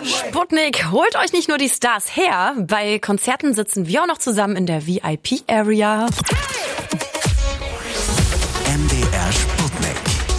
Sputnik, holt euch nicht nur die Stars her, bei Konzerten sitzen wir auch noch zusammen in der VIP-Area. MDR Sputnik.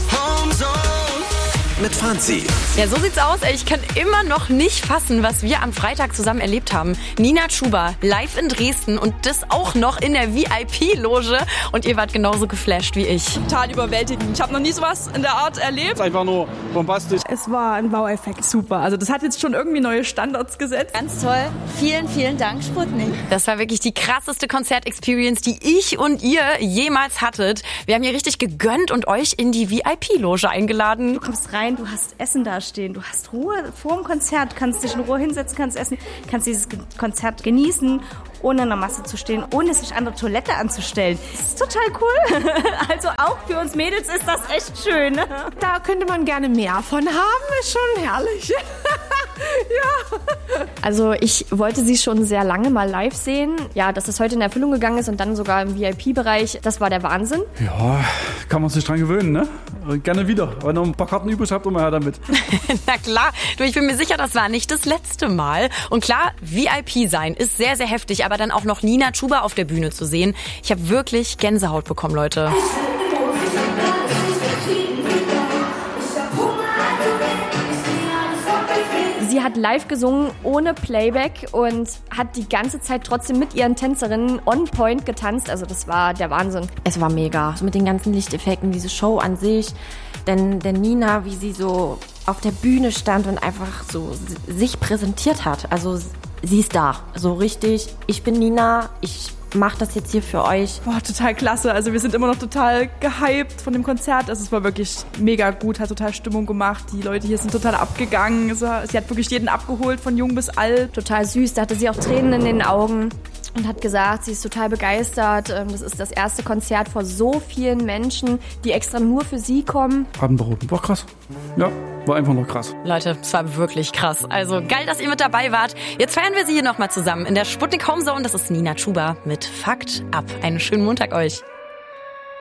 Mit Franzi. Ja, so sieht's aus. Ich kann immer noch nicht fassen, was wir am Freitag zusammen erlebt haben. Nina Chuba live in Dresden und das auch noch in der VIP-Loge. Und ihr wart genauso geflasht wie ich. Total überwältigend. Ich habe noch nie sowas in der Art erlebt. Einfach nur bombastisch. Es war ein Wow-Effekt. Super. Also das hat jetzt schon irgendwie neue Standards gesetzt. Ganz toll. Vielen, vielen Dank, Sputnik. Das war wirklich die krasseste Konzert-Experience, die ich und ihr jemals hattet. Wir haben hier richtig gegönnt und euch in die VIP-Loge eingeladen. Du kommst rein, du hast Essen dastehen, du hast Ruhe vor dem Konzert, kannst dich in Ruhe hinsetzen, kannst essen, kannst dieses Konzert genießen, ohne in der Masse zu stehen, ohne sich an der Toilette anzustellen. Das ist total cool. Also auch für uns Mädels ist das echt schön. Da könnte man gerne mehr von haben, ist schon herrlich. Ja. Also ich wollte sie schon sehr lange mal live sehen. Ja, dass das heute in Erfüllung gegangen ist und dann sogar im VIP-Bereich, das war der Wahnsinn. Ja, kann man sich dran gewöhnen, ne? Gerne wieder. Wenn ihr noch ein paar Karten übrig habt, immer her damit. Na klar, du, ich bin mir sicher, das war nicht das letzte Mal. Und klar, VIP sein ist sehr, sehr heftig, aber dann auch noch Nina Chuba auf der Bühne zu sehen. Ich habe wirklich Gänsehaut bekommen, Leute. Sie hat live gesungen, ohne Playback und hat die ganze Zeit trotzdem mit ihren Tänzerinnen on point getanzt. Also das war der Wahnsinn. Es war mega. Mit den ganzen Lichteffekten, diese Show an sich. Denn Nina, wie sie so auf der Bühne stand und einfach so sich präsentiert hat. Also sie ist da. So richtig, ich bin Nina, ich mache das jetzt hier für euch. Boah, total klasse. Also wir sind immer noch total gehypt von dem Konzert. Also es war wirklich mega gut, hat total Stimmung gemacht. Die Leute hier sind total abgegangen. Sie hat wirklich jeden abgeholt, von jung bis alt. Total süß, da hatte sie auch Tränen in den Augen und hat gesagt, sie ist total begeistert. Das ist das erste Konzert vor so vielen Menschen, die extra nur für sie kommen. Atemberaubend. War krass. Ja, war einfach nur krass. Leute, es war wirklich krass. Also geil, dass ihr mit dabei wart. Jetzt feiern wir sie hier nochmal zusammen in der Sputnik Home Zone. Das ist Nina Chuba mit Fakt ab. Einen schönen Montag euch.